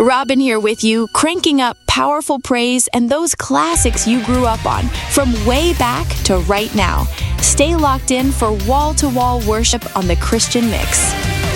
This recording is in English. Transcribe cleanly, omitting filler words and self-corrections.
Robin here with you, cranking up powerful praise and those classics you grew up on, from way back to right now. Stay locked in for wall-to-wall worship on The Christian Mix.